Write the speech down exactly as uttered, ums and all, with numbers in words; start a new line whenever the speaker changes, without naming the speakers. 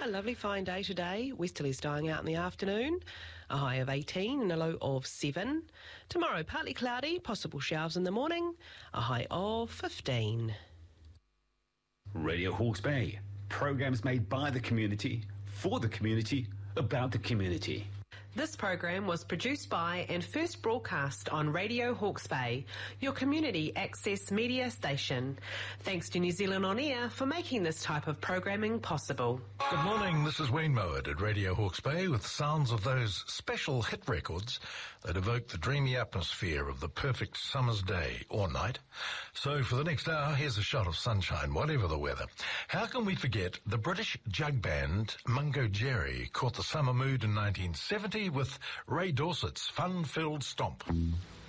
lovely fine day today. Westerlies dying out in the afternoon. A high of eighteen and a low of seven. Tomorrow, partly cloudy, possible showers in the morning. A high of fifteen.
Radio Hawke's Bay. Programs made by the community, for the community, about the community.
This program was produced by and first broadcast on Radio Hawke's Bay, your community access media station. Thanks to New Zealand On Air for making this type of programming possible.
Good morning, this is Wayne Mowat at Radio Hawke's Bay with sounds of those special hit records that evoke the dreamy atmosphere of the perfect summer's day or night. So for the next hour, here's a shot of sunshine, whatever the weather. How can we forget the British jug band Mungo Jerry caught the summer mood in nineteen seventy with Ray Dorset's fun-filled stomp.